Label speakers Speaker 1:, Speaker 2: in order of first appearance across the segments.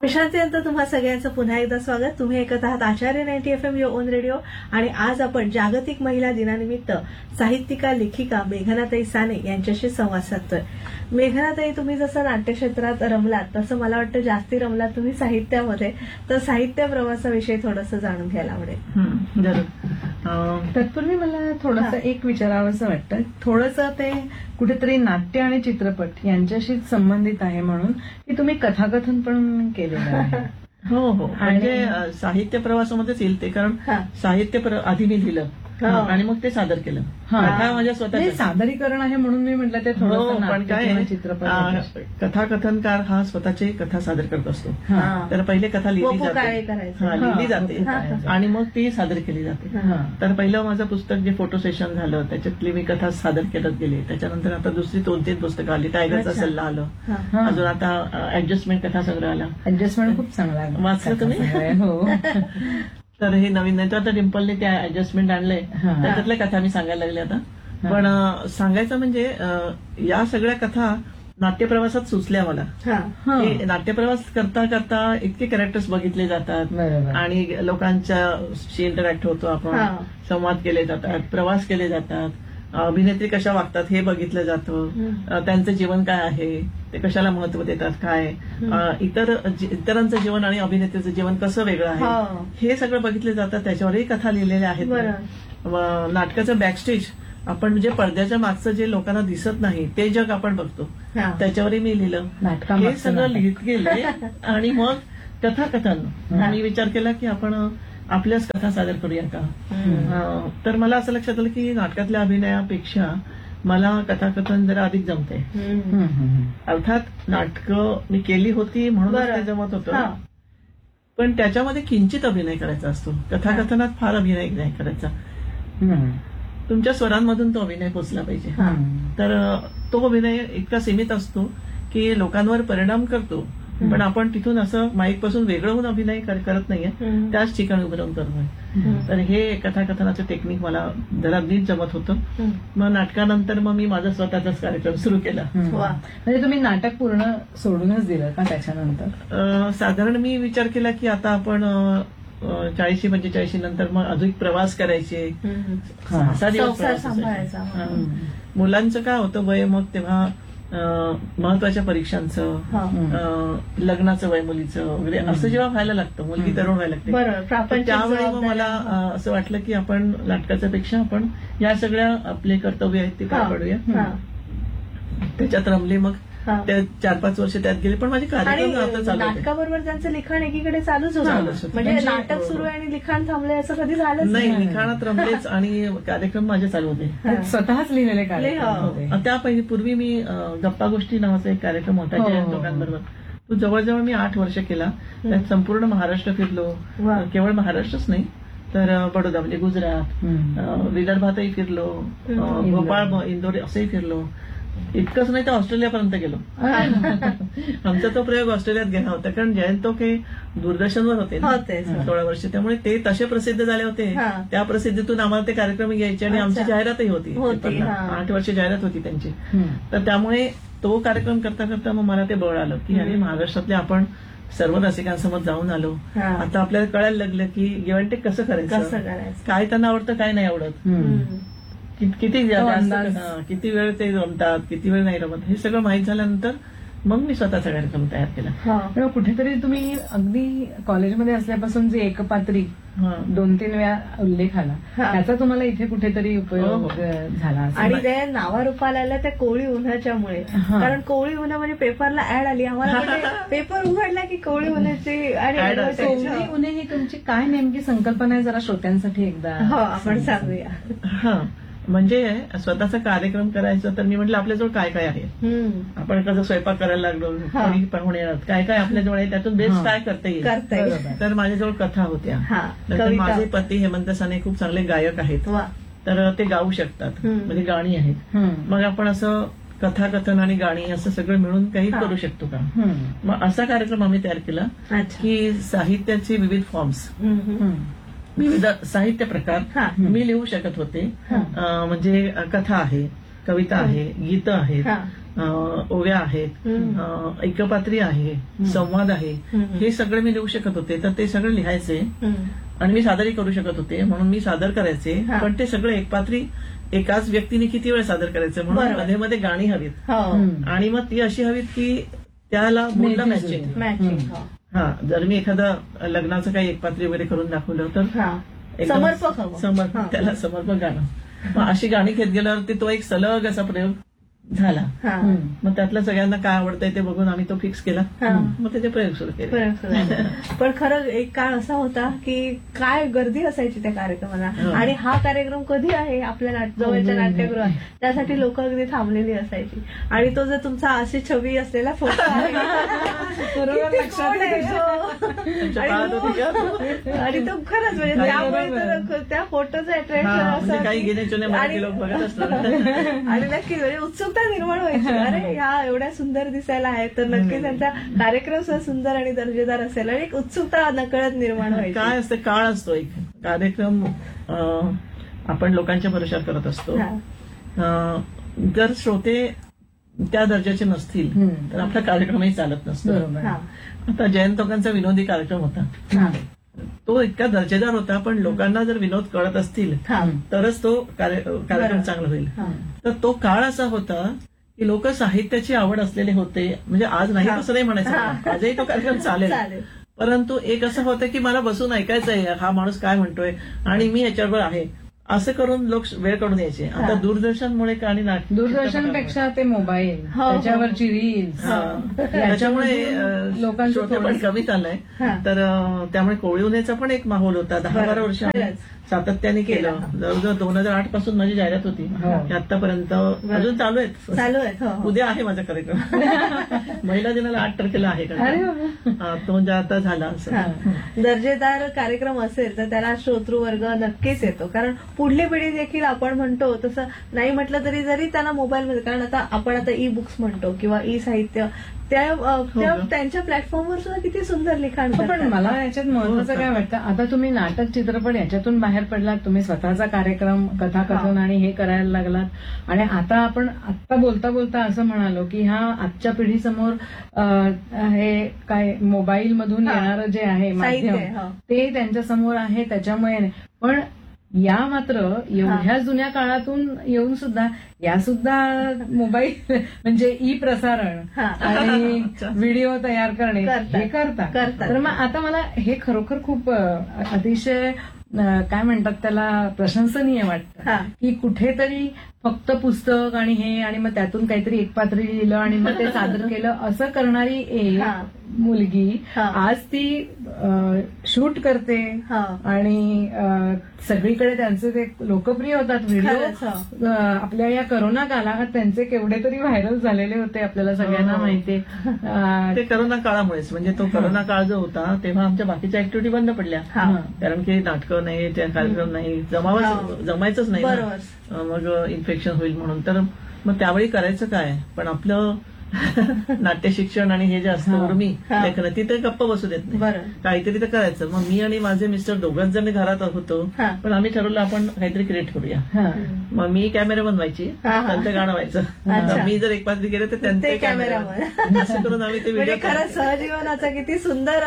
Speaker 1: विश्रांतीनंतर तुम्हा सगळ्यांचं पुन्हा एकदा स्वागत. तुम्ही ऐकत आहात आचार्य 90 FM युअर ओन रेडिओ. आणि आज आपण जागतिक महिला दिनानिमित्त साहित्यिका लेखिका मेघनाताई साने यांच्याशी संवाद साधतोय. मेघनाताई, तुम्ही जसं नाट्यक्षेत्रात रमलात तसं मला वाटतं जास्ती रमलात तुम्ही साहित्यामध्ये. तर साहित्य प्रवासाविषयी थोडंसं जाणून घ्यायला आवडेल.
Speaker 2: जरूर. तत्पूर्वी मला थोडंसं एक विचारावंसं वाटतं. थोडंसं ते कुठेतरी नाट्य आणि चित्रपट यांच्याशीच संबंधित आहे म्हणून की तुम्ही कथाकथन पण केलेलं आहे.
Speaker 3: हो हो. म्हणजे साहित्य प्रवासामध्येच येईल ते, कारण साहित्य आधी मी लिहिलं आणि मग ते सादर केलं. कथा माझ्या स्वतः
Speaker 2: सादरीकरण आहे म्हणून मी म्हटलं ते थोडं.
Speaker 3: पण काय
Speaker 2: चित्रपट
Speaker 3: कथाकथनकार हा स्वतःची कथा सादर करत असतो. तर पहिले कथा लिहिली जाते आणि मग ती सादर केली जाते. तर पहिलं माझं पुस्तक जे फोटो सेशन झालं त्याच्यातली मी कथा सादर करत गेली. त्याच्यानंतर आता दुसरी 2-3 पुस्तकं आली. टायगरचा सल्ला आलं. अजून आता ऍडजस्टमेंट कथा संग्रह आला.
Speaker 2: ऍडजस्टमेंट खूप चांगला आहे.
Speaker 3: वाचलं तुम्ही?
Speaker 2: हो.
Speaker 3: तर हे नवीन नाही तर आता डिम्पलने त्या ऍडजस्टमेंट आणलंय. त्याच्यातल्या कथा मी सांगायला लागले आता. पण सांगायचं म्हणजे या सगळ्या कथा नाट्यप्रवासात सुचल्या मला. नाट्यप्रवास करता करता इतके कॅरेक्टर्स बघितले जातात आणि लोकांच्याशी इंटरॅक्ट होतो आपण. संवाद केले जातात, प्रवास केले जातात, अभिनेत्री कशा वागतात हे बघितलं जातं. त्यांचं जीवन काय आहे, ते कशाला महत्व देतात, काय इतरांचं जीवन आणि अभिनेत्रीचं जीवन कसं वेगळं आहे हे सगळं बघितलं जातं. त्याच्यावरही कथा लिहिलेल्या आहेत. नाटकाचं बॅकस्टेज आपण जे पडद्याच्या मागचं जे लोकांना दिसत नाही ते जग आपण बघतो, त्याच्यावरही मी लिहिलं. हे सगळं लिहित गेले आणि मग कथाकथन आणि विचार केला की आपण आपल्याच कथा सादर करूया का. तर मला असं लक्षात आलं की नाटकातल्या अभिनयापेक्षा मला कथाकथन जरा अधिक जमते. अर्थात नाटकं मी केली होती म्हणून ते जमत होतं, पण त्याच्यामध्ये किंचित अभिनय करायचा असतो. कथाकथनात फार अभिनय नाही करायचा. तुमच्या स्वरांमधून तो अभिनय पोचला पाहिजे. तर तो अभिनय इतका सीमित असतो की लोकांवर परिणाम करतो, पण आपण तिथून असं माईक पासून वेगळं होऊन अभिनय करत नाहीये, त्याच ठिकाणी उभं राहून करतोय. तर हे कथाकथनाचं टेक्निक मला जरा नीट जमत होतं. मग नाटकानंतर मग मी माझा स्वतःचाच कार्यक्रम सुरू केला.
Speaker 2: म्हणजे तुम्ही नाटक पूर्ण सोडूनच दिलं का त्याच्यानंतर?
Speaker 3: साधारण मी विचार केला की आता आपण 40-45 नंतर मग अधिक प्रवास करायचे, 6 दिवस मुलांचं काय होतं वय, मग तेव्हा महत्वाच्या परीक्षांचं, लग्नाचं वय मुलीचं वगैरे असं जेव्हा व्हायला लागतं, मुलगी तरुण व्हायला लागते, त्यावेळी मग मला असं वाटलं की आपण नाटकाच्या पेक्षा आपण या सगळ्या आपले कर्तव्य आहेत ते पार पाडूया. त्याच्यात रमले. मग त्या 4-5 वर्ष त्यात गेले. पण माझे कार्यक्रम आता चालू.
Speaker 1: नाटकाबरोबर त्यांचं लिखाण एकीकडे चालूच होतं. म्हणजे नाटक सुरू आहे आणि लिखाण थांबलंय असं कधी झालंच
Speaker 3: नाही. लिखाणात रमलेच आणि कार्यक्रम माझे चालू होते.
Speaker 2: स्वतःच लिहिलेले कार्यक्रम.
Speaker 3: त्या पूर्वी मी गप्पा गोष्टी नावाचा एक कार्यक्रम होता जयंत लोकांबरोबर. तो जवळजवळ मी 8 वर्ष केला. त्यात संपूर्ण महाराष्ट्र फिरलो. केवळ महाराष्ट्रच नाही तर बडोदा म्हणजे गुजरात, विदर्भातही फिरलो, भोपाळ, इंदोर असंही फिरलो. इतकंच नाही तर ऑस्ट्रेलियापर्यंत गेलो. आमचा तो प्रयोग ऑस्ट्रेलियात गेला होता, कारण जयंत हे दूरदर्शनवर होते 16 वर्ष. त्यामुळे ते तसे प्रसिद्ध झाले होते. त्या प्रसिद्धीतून आम्हाला ते कार्यक्रम घ्यायचे आणि आमची जाहिरातही होती. 8 वर्ष जाहिरात होती त्यांची. तर त्यामुळे तो कार्यक्रम करता करता मग मला ते बळ आलं की अरे महाराष्ट्रातले आपण सर्व रसिकांसमोर जाऊन आलो. आता आपल्याला कळायला लागलं की गिव्ह अँड टेक कसं करायचं, काय त्यांना आवडतं काय नाही आवडत, किती वेळ ते रमतात, किती वेळ नाही रमत, हे सगळं माहीत झाल्यानंतर मग मी स्वतःचा कार्यक्रम तयार केला.
Speaker 2: कुठेतरी तुम्ही अगदी कॉलेजमध्ये असल्यापासून जे एकपात्री 2-3 वेळा उल्लेख आला त्याचा तुम्हाला इथे कुठेतरी उपयोग झाला.
Speaker 1: आणि ते नावारूपाला आल्या त्या कोळी उन्हाच्यामुळे. कारण कोळी उन्हा म्हणजे पेपरला ऍड आली आम्हाला. पेपर उघडला की कोळी उन्हाची. आणि
Speaker 2: कोळी उन्हे ही तुमची काय नेमकी संकल्पना आहे जरा श्रोत्यांसाठी एकदा
Speaker 1: आपण सांगूया.
Speaker 3: म्हणजे स्वतःचा कार्यक्रम करायचं तर मी म्हटलं आपल्याजवळ काय काय आहे. आपण कसं स्वयंपाक करायला लागलो, कोणी पाहुणे येणार, काय काय आपल्याजवळ आहे, त्यातून बेस्ट काय करता येईल. तर माझ्याजवळ कथा होत्या. तर माझे पती हेमंत साने खूप चांगले गायक आहेत, तर ते गाऊ शकतात, म्हणजे गाणी आहेत. मग आपण असं कथाकथन आणि गाणी असं सगळं मिळून काही करू शकतो का. मग असा कार्यक्रम आम्ही तयार केला की साहित्याचे विविध फॉर्म्स, विविध साहित्य प्रकार मी लिहू शकत होते. म्हणजे कथा आहे, कविता आहे, गीतं आहेत, ओव्या आहेत, एकपात्री आहे, संवाद आहे, हे सगळे मी लिहू शकत होते. तर ते सगळे लिहायचे आणि मी सादरही करू शकत होते, म्हणून मी सादर करायचे. पण ते सगळे एकपात्री एकाच व्यक्तीने किती वेळ सादर करायचं, म्हणून मध्ये मध्ये गाणी हवीत आणि मग ती अशी हवीत की त्याला मूडला मॅचिंग. जर मी एखादं लग्नाचं काही एकपात्री वगैरे करून दाखवलं तर समर्पक त्याला समर्पक गाणं. मग अशी गाणी घेत गेल्यावरती तो एक सलग असा प्रयोग झाला. मग त्यातल्या सगळ्यांना काय आवडतंय ते बघून आम्ही तो फिक्स केला. मग त्याचे प्रयोग सुरू केले.
Speaker 1: पण खरं एक काळ असा होता की काय गर्दी असायची त्या कार्यक्रमाला, आणि हा कार्यक्रम कधी आहे आपल्या जवळच्या नाट्यगृहात, त्यासाठी लोक अगदी थांबलेली असायची. आणि तो जर तुमचा अशी छवी असलेला फोटो आहे आणि तो खरंच म्हणजे त्यामुळे त्या फोटोचं अट्रॅक्शन
Speaker 3: काही घेण्याचे मराठी लोक बघत असतात
Speaker 1: आणि नक्कीच म्हणजे उत्सुकता निर्माण व्हायची. अरे ह्या एवढ्या सुंदर दिसायला आहेत तर नक्कीच त्यांचा कार्यक्रम सुद्धा सुंदर आणि दर्जेदार असेल, आणि एक उत्सुकता नकळत निर्माण व्हायची.
Speaker 3: काय असतं, काळ असतो एक कार्यक्रम आपण लोकांच्या भरोशावर करत असतो. जर श्रोते त्या दर्जाचे नसतील तर आपला कार्यक्रमही चालत नसतो. आता जयंत लोकांचा विनोदी कार्यक्रम होता, तो इतका दर्जेदार होता, पण लोकांना जर विनोद कळत असतील तरच तो कार्यक्रम चांगला होईल. तर तो काळ असा होता की लोक साहित्याची आवड असलेले होते. म्हणजे आज नाही तसं नाही म्हणायचं, आजही तो कार्यक्रम चालेल, परंतु एक असं होतं की मला बसून ऐकायचं आहे हा माणूस काय म्हणतोय आणि मी याच्याबरोबर आहे, असं करून लोक वेळ काढून यायचे. आता दूरदर्शनमुळे आणि
Speaker 2: दूरदर्शनपेक्षा ते मोबाईल, त्याच्यावरची रील्स,
Speaker 3: त्याच्यामुळे
Speaker 2: लोकांचं
Speaker 3: पण कमी चाललंय. तर त्यामुळे कोळीवण्याचा पण एक माहोल होता. 10-12 वर्ष सातत्याने केलं. जवळजवळ 2008 पासून माझी जाहिरात होती, आतापर्यंत अजून चालू आहेत. उद्या आहे माझा कार्यक्रम, महिला दिनाला 8 तारखेला आहे तो म्हणजे आता झाला. असं
Speaker 1: दर्जेदार कार्यक्रम असेल तर त्याला श्रोतृवर्ग नक्कीच येतो, कारण पुढली पिढी देखील आपण म्हणतो तसं नाही म्हटलं तरी जरी त्यांना मोबाईलमध्ये, कारण आपण आता ई बुक्स म्हणतो किंवा ई साहित्य, त्यांच्या प्लॅटफॉर्मवर सुद्धा किती सुंदर लिखाण.
Speaker 2: पण मला याच्यात महत्वाचं काय वाटतं, आता तुम्ही नाटक, चित्रपट याच्यातून बाहेर पडलात, तुम्ही स्वतःचा कार्यक्रम, कथाकथन आणि हे करायला लागलात, आणि आता आपण आत्ता बोलता बोलता असं म्हणालो की ह्या आजच्या पिढीसमोर हे काय मोबाईल मधून येणारं जे आहे माध्यम ते त्यांच्या समोर आहे, त्याच्यामुळे. पण या मात्र एवढ्या जुन्या काळातून येऊन सुद्धा या सुद्धा मोबाईल म्हणजे ई प्रसारण आणि व्हिडिओ तयार करणे हे करतात. तर मग आता मला हे खरोखर खूप अतिशय काय म्हणतात त्याला प्रशंसनीय वाटतं की कुठेतरी फक्त पुस्तक आणि हे आणि मग त्यातून काहीतरी एकपात्री लिहिलं आणि मग ते सादर केलं असं करणारी एक मुलगी आज ती शूट करते आणि सगळीकडे त्यांचे ते लोकप्रिय होतात व्हिडिओ. आपल्या या करोना काळात त्यांचे केवढे तरी व्हायरल झालेले होते, आपल्याला सगळ्यांना माहिती.
Speaker 3: ते करोना काळामुळेच, म्हणजे तो करोना काळ जो होता तेव्हा आमच्या बाकीच्या ऍक्टिव्हिटी बंद पडल्या, कारण की नाटकं नाही, त्या कार्यक्रम नाही, जमायचंच नाही, मग इन्फेक्शन होईल म्हणून. तर मग त्यावेळी करायचं काय, पण आपलं नाट्य शिक्षण आणि हे जे असतं उर्मी लेखन तिथे गप्प बसू देत नाही, काहीतरी तर करायचं. मग मी आणि माझे मिस्टर दोघंच जण घरात होतो, पण आम्ही ठरवलं आपण काहीतरी क्रिएट करूया. मग मी कॅमेरा बनवायची, त्यांचं गाणं व्हायचं, मी जर एक पात्री गेले तर त्यांचे कॅमेरा, असं करून आम्ही ते व्हिडिओ.
Speaker 1: खरंच सहजीवनाचा किती सुंदर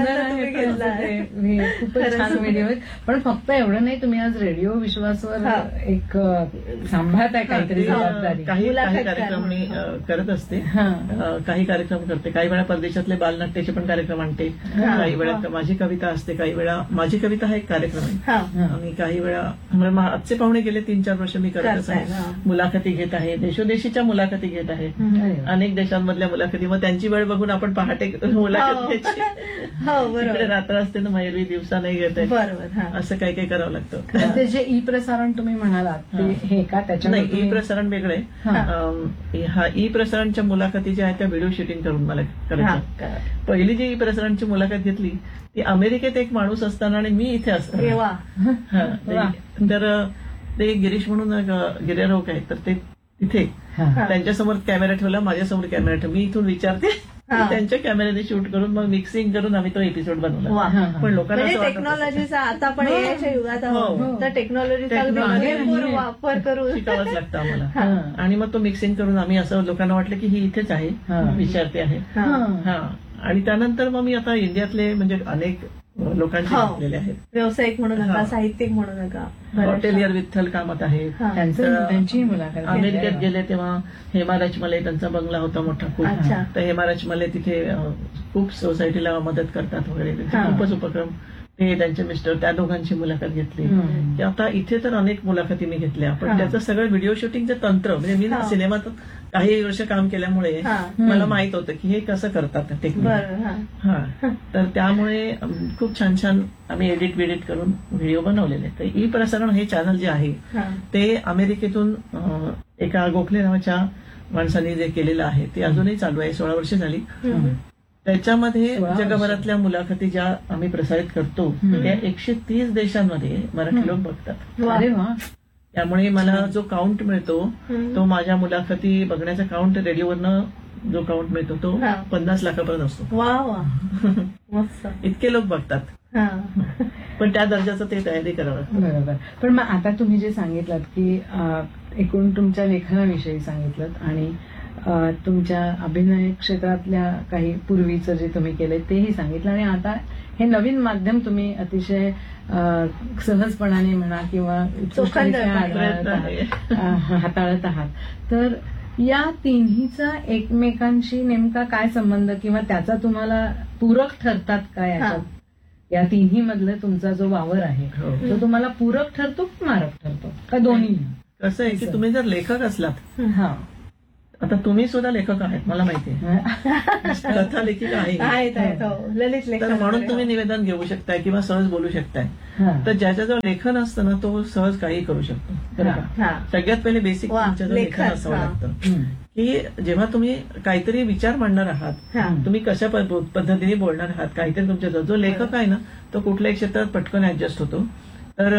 Speaker 2: खूपच छान व्हिडिओ. पण फक्त एवढं नाही, तुम्ही आज रेडिओ विश्वासवर एक सांभाळत आहे काहीतरी जबाबदारी.
Speaker 3: काही कार्यक्रम मी करत असते, काही कार्यक्रम करते, काही वेळा परदेशातले बालनाट्याचे पण कार्यक्रम आणते, काही वेळा माझी कविता असते, काही वेळा माझी कविता हा एक कार्यक्रम आहे, आणि काही वेळा आजचे पाहुणे गेले 3-4 वर्ष मी करतच आहे, मुलाखती घेत आहे, देशोदेशीच्या मुलाखती घेत आहे, अनेक देशांमधल्या मुलाखती. मग त्यांची वेळ बघून आपण पहाटे मुलाखत घ्यायची, इकडे रात्र असते ना मयुरी, दिवसा नाही घेत आहे, असं काही काही करावं लागतं.
Speaker 2: ते जे ई प्रसारण तुम्ही म्हणालात हे का, त्याच्या
Speaker 3: नाही, ई प्रसारण वेगळे. हा ई प्रसारणच्या मुलाखती ज्या आहेत त्या व्हिडिओ शूटिंग करून मला करायच्या. पहिली जी प्रसारणची मुलाखत घेतली ती अमेरिकेत एक माणूस असताना आणि मी इथे असताना. तर ते गिरीश म्हणून गिर्यारोहक आहेत, तर ते तिथे त्यांच्यासमोर कॅमेरा ठेवला, माझ्यासमोर कॅमेरा ठेवला, मी इथून विचारते
Speaker 1: हा.
Speaker 3: त्यांच्या कॅमेऱ्याने शूट करून मग मिक्सिंग करून आम्ही तो एपिसोड बनवला.
Speaker 1: वा.
Speaker 3: पण लोकांना
Speaker 1: म्हणजे
Speaker 3: असं वाटत होतं.
Speaker 1: टेक्नॉलॉजीचा आता आपण
Speaker 3: हो.
Speaker 1: एआयच्या युगात आहोत
Speaker 3: हो.
Speaker 1: तर टेक्नॉलॉजीचा अगदी
Speaker 3: टेक्नॉलॉजी
Speaker 1: भरपूर
Speaker 2: आहे.
Speaker 1: वापर करून
Speaker 3: शिकावंच लागतं
Speaker 1: हा.
Speaker 3: आम्हाला. आणि मग तो मिक्सिंग करून आम्ही असं लोकांना वाटलं की ही इथेच आहे,
Speaker 2: हा.
Speaker 3: विचारते आहे.
Speaker 1: हा.
Speaker 3: हा. आणि त्यानंतर मग मी आता इंडियातले म्हणजे अनेक लोकांचे
Speaker 1: हो.
Speaker 3: घेतलेले आहेत.
Speaker 1: व्यावसायिक म्हणू नका,
Speaker 3: हा.
Speaker 1: साहित्यिक म्हणू नका,
Speaker 3: हॉटेलियर विठ्ठल कामात आहेत.
Speaker 1: हा.
Speaker 2: त्यांची मुलाखत
Speaker 3: अमेरिकेत
Speaker 2: घेतली.
Speaker 3: गेले तेव्हा हेमा रचमले त्यांचा बंगला होता मोठा खूप.
Speaker 1: अच्छा.
Speaker 3: तर हेमा रचमले तिथे खूप सोसायटीला मदत करतात वगैरे. त्यांचे
Speaker 1: हा.
Speaker 3: खूपच उपक्रम. ते त्यांचे मिस्टर त्या दोघांची मुलाखत घेतली.
Speaker 2: हम्म.
Speaker 3: की आता इथे तर अनेक मुलाखती मी घेतल्या, पण
Speaker 1: हा.
Speaker 3: त्याचं सगळं व्हिडिओ शूटिंगचं तंत्र म्हणजे मी ना
Speaker 1: हा.
Speaker 3: सिनेमात काही वर्ष काम केल्यामुळे
Speaker 1: हा.
Speaker 3: मला माहित होतं की हे कसं करतात टेक्निक.
Speaker 1: बरं. हा.
Speaker 3: हा. तर त्यामुळे खूप छान छान आम्ही एडिट करून व्हिडिओ बनवलेले. तर ई प्रसारण हे चॅनल जे आहे
Speaker 1: हा.
Speaker 3: ते अमेरिकेतून एका गोखले नावाच्या माणसाने जे केलेलं आहे ते अजूनही चालू आहे. 16 वर्ष झाली.
Speaker 1: हम्म.
Speaker 3: त्याच्यामध्ये
Speaker 2: 16 वर्ष.
Speaker 3: जगभरातल्या मुलाखती ज्या आम्ही प्रसारित करतो त्या 130 देशांमध्ये मराठी लोक बघतात.
Speaker 1: वा.
Speaker 2: अरे वा.
Speaker 3: त्यामुळे मला जो काउंट मिळतो
Speaker 1: हम्म.
Speaker 3: तो माझ्या मुलाखती बघण्याचा काउंट रेडिओवरनं जो काउंट मिळतो तो
Speaker 1: हा.
Speaker 3: 50 लाखापर्यंत असतो.
Speaker 1: वा वा मस्त.
Speaker 3: इतके लोक बघतात.
Speaker 1: हा.
Speaker 3: पण त्या दर्जाचं ते तयारी करावं लागतं.
Speaker 2: बरोबर. पण मग आता तुम्ही जे सांगितलं की एकूण तुमच्या लेखनाविषयी सांगितलं आणि तुमच्या अभिनय क्षेत्रातल्या काही पूर्वीचं जे तुम्ही केलंय तेही सांगितलं आणि आता हे नवीन माध्यम तुम्ही अतिशय सहजपणाने म्हणा किंवा
Speaker 1: चोखंदळपणे
Speaker 2: हाताळत आहात. तर या तिन्हीचा एकमेकांशी नेमका काय संबंध किंवा त्याचा तुम्हाला पूरक ठरतात का याच्यात? या तिन्ही मधलं तुमचा जो वावर आहे
Speaker 3: हो.
Speaker 2: तो तुम्हाला पूरक ठरतो की मारक ठरतो का दोन्ही?
Speaker 3: कसं आहे की तुम्ही जर लेखक असलात,
Speaker 2: हा.
Speaker 3: आता तुम्ही सुद्धा लेखक आहेत मला माहिती आहे, कथा लेखिका
Speaker 1: आहेत आहेत हो. ललित लेखन
Speaker 3: तर म्हणून
Speaker 1: वगैरे,
Speaker 3: तुम्ही
Speaker 1: हो.
Speaker 3: निवेदन घेऊ शकताय किंवा सहज बोलू शकताय.
Speaker 2: हा.
Speaker 3: तर ज्याच्याजवळ लेखन असतं ना तो सहज काही करू शकतो. बरं का?
Speaker 1: हा.
Speaker 3: सगळ्यात पहिले बेसिक
Speaker 1: वा,
Speaker 3: तुमच्याजवळ लेखन
Speaker 1: लेखन,
Speaker 3: असावं
Speaker 1: हा.
Speaker 3: लागतं.
Speaker 2: हम्म.
Speaker 3: की जेव्हा तुम्ही काहीतरी विचार मांडणार आहात,
Speaker 1: हा.
Speaker 3: तुम्ही कशा पद्धतीने बोलणार आहात, काहीतरी तुमच्याजवळ जो लेखक आहे ना तो कुठल्याही क्षेत्रात पटकन ऍडजस्ट होतो. तर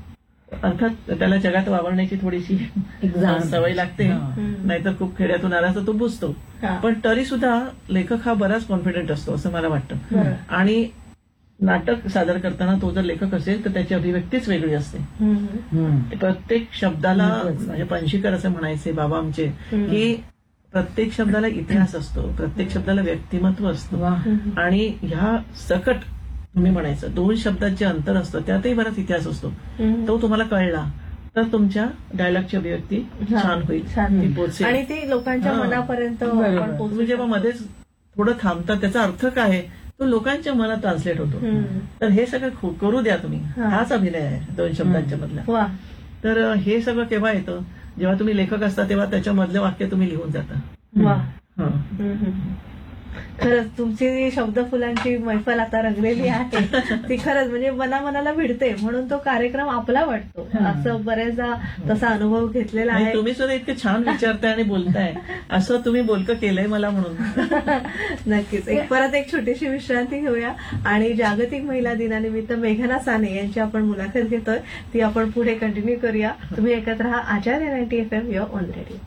Speaker 3: अर्थात त्याला जगात वावरण्याची थोडीशी
Speaker 2: एक जाण.
Speaker 3: सवय लागते.
Speaker 2: हा.
Speaker 3: नाहीतर खूप खेड्यातून आला तर तो बुजतो.
Speaker 1: हा.
Speaker 3: पण तरी सुद्धा लेखक हा बराच कॉन्फिडंट असतो असं मला वाटतं.
Speaker 1: बरं.
Speaker 3: आणि नाटक सादर करताना तो जर लेखक असेल तर त्याची अभिव्यक्तीच वेगळी असते.
Speaker 1: हम्म.
Speaker 2: हम्म.
Speaker 3: प्रत्येक शब्दाला
Speaker 2: महत्वाचं.
Speaker 3: म्हणजे पणशीकर असं म्हणायचे बाबा आमचे
Speaker 1: हम्म.
Speaker 3: की प्रत्येक शब्दाला इतिहास असतो, प्रत्येक शब्दाला व्यक्तिमत्व असतं.
Speaker 2: वा.
Speaker 1: हम्म.
Speaker 3: आणि ह्या सकट तुम्ही म्हणायचं 2 शब्दात जे अंतर असतं त्यातही बराच इतिहास असतो.
Speaker 1: हम्म.
Speaker 3: तो तुम्हाला कळला तर तुमच्या डायलॉगची अभिव्यक्ती
Speaker 1: हा.
Speaker 3: छान होईल,
Speaker 1: छान.
Speaker 3: ती पोचेल.
Speaker 1: आणि ती लोकांच्या
Speaker 3: हा.
Speaker 1: मनापर्यंत
Speaker 2: बरोबर.
Speaker 1: आपण पोहोचू
Speaker 3: तुम्ही जेव्हा मध्येच थोडं थांबता त्याचा अर्थ काय आहे तो लोकांच्या मनात ट्रान्सलेट होतो.
Speaker 1: हम्म.
Speaker 3: तर हे सगळं करू द्या तुम्ही.
Speaker 1: हा.
Speaker 3: हाच अभिनय आहे 2 शब्दांच्या मधला.
Speaker 1: वा.
Speaker 3: तर हे सगळं केव्हा येतं जेव्हा तुम्ही लेखक असता तेव्हा त्याच्या मधले वाक्य तुम्ही लिहून जाता.
Speaker 1: वा.
Speaker 3: हा.
Speaker 1: हम्म. खरंच तुमची शब्द फुलांची मैफल आता रंगलेली आहे ती खरंच म्हणजे मनाला भिडते म्हणून तो कार्यक्रम आपला वाटतो. असं बरेचदा तसा अनुभव घेतलेला
Speaker 3: आणि
Speaker 1: आहे.
Speaker 3: तुम्ही सुद्धा इतके छान विचारताय आणि बोलताय असं तुम्ही बोलकं केलंय मला म्हणून.
Speaker 1: नक्कीच. परत एक छोटीशी विश्रांती घेऊया आणि जागतिक महिला दिनानिमित्त मेघना साने यांची आपण मुलाखत घेतोय ती आपण पुढे कंटिन्यू करूया. तुम्ही ऐकत राहा आचार्य 90 FM युअर ओन रेडिओ.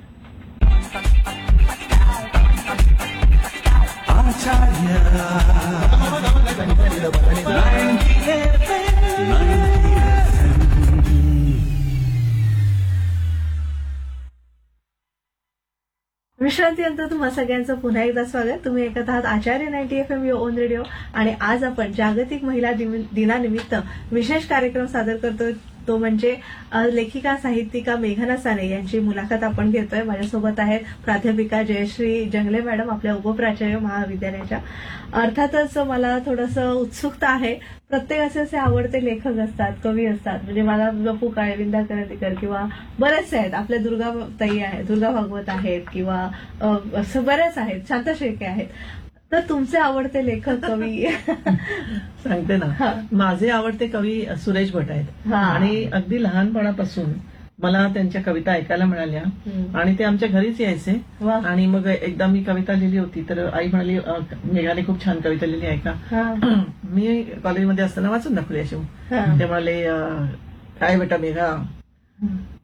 Speaker 1: विश्रांतीनंतर तुम्हा सगळ्यांचं पुन्हा एकदा स्वागत. तुम्ही ऐकत आहात आचार्य 90 FM युअर ओन रेडिओ आणि आज आपण जागतिक महिला दिनानिमित्त विशेष कार्यक्रम सादर करतोय. तो म्हणजे लेखिका साहित्यिका मेघना साने यांची मुलाखत आपण घेतोय. माझ्यासोबत आहेत प्राध्यापिका जयश्री जंगले मॅडम आपल्या उपप्राचार्य महाविद्यालयाच्या. अर्थातच मला थोडंसं उत्सुकता आहे. प्रत्येकाचे असे आवडते लेखक असतात, कवी असतात. म्हणजे मला बापू काळे, विंदा करंदीकर किंवा बरेचसे आहेत. आपल्या दुर्गा ताई आहेत, दुर्गा भागवत आहेत किंवा असं बरेच आहेत, शांता शेळके आहेत. तर तुमचे आवडते लेखक कवी
Speaker 3: सांगते ना. माझे आवडते कवी सुरेश भट आहेत.
Speaker 1: हा.
Speaker 3: आणि अगदी लहानपणापासून मला त्यांच्या कविता ऐकायला मिळाल्या आणि ते आमच्या घरीच यायचे.
Speaker 1: वा.
Speaker 3: आणि मग एकदा मी कविता लिहिली होती तर आई म्हणाली मेघाने खूप छान कविता लिहिली आहे का.
Speaker 1: हा.
Speaker 3: मी कॉलेजमध्ये असताना वाचून दाखवली अशी.
Speaker 1: हा.
Speaker 3: ते म्हणाले काय बेटा मेघा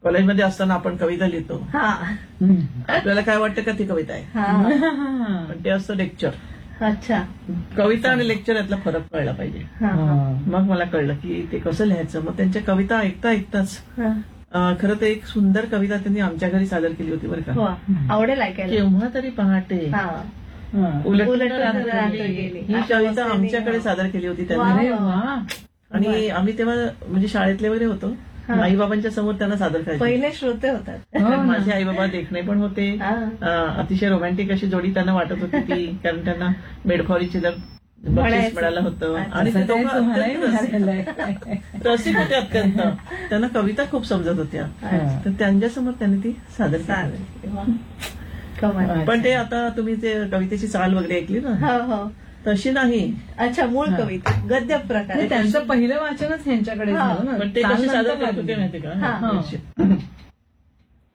Speaker 3: कॉलेजमध्ये असताना आपण कविता लिहितो.
Speaker 1: हा
Speaker 3: आपल्याला काय वाटतं का ती कविता आहे,
Speaker 1: हा
Speaker 3: पण ते असतं लेक्चर.
Speaker 1: अच्छा
Speaker 3: कविता आणि लेक्चर यातला फरक कळला पाहिजे.
Speaker 1: हा
Speaker 3: मग मला कळलं की ते कसं लिहायचं. मग त्यांच्या कविता ऐकताच
Speaker 1: हा
Speaker 3: खरं तर एक सुंदर कविता त्यांनी आमच्या घरी सादर केली होती बरं का.
Speaker 1: वा, आवडेल ऐकायला.
Speaker 3: केव्हा तरी पहाटे
Speaker 1: हा
Speaker 3: उलट
Speaker 1: उलट
Speaker 3: रात्र
Speaker 1: रात्र
Speaker 3: गेली.
Speaker 1: गेली.
Speaker 3: ही
Speaker 1: अशा
Speaker 3: कविता
Speaker 1: अवस्थेने-
Speaker 3: आमच्याकडे सादर केली होती
Speaker 1: वा,
Speaker 3: त्यांनी.
Speaker 2: अरे वा.
Speaker 3: आणि आम्ही तेव्हा म्हणजे शाळेतले वगैरे होतो. आई बाबांच्या समोर त्यांना सादर करायचं.
Speaker 1: पहिले श्रोते होतात.
Speaker 2: हो ना.
Speaker 3: माझे आई बाबा देखणे पण होते.
Speaker 1: हा.
Speaker 3: अतिशय रोमॅन्टिक अशी जोडी त्यांना वाटत होती ती, कारण त्यांना मेडफॉरीची बक्षीस
Speaker 1: म्हणायचं.
Speaker 3: मिळालं होतं.
Speaker 1: अच्छा.
Speaker 3: आणि ते दोघं
Speaker 2: सगळ्यांचं मलाही
Speaker 3: अत्यंत
Speaker 2: मिळालेलं.
Speaker 3: रसिक होते अत्यंत. त्यांना कविता खूप समजत होत्या.
Speaker 2: हा.
Speaker 3: तर त्यांच्यासमोर त्यांनी ती सादर केली.
Speaker 1: चालेल. वा. कमाल.
Speaker 3: पण ते आता तुम्ही ते कवितेची चाल वगैरे ऐकली ना,
Speaker 1: हो हो
Speaker 3: तशी नाही.
Speaker 1: अच्छा, मूळ कविता गद्य प्रकार.
Speaker 2: ते त्यांचं पहिलं वाचनच ह्यांच्याकडे
Speaker 1: हा.
Speaker 2: झालं ना.
Speaker 3: पण ते कशी
Speaker 2: चाल
Speaker 3: सादर
Speaker 2: नंतर
Speaker 3: करत होते
Speaker 2: लागली.
Speaker 3: माहिती
Speaker 1: हा.
Speaker 3: का.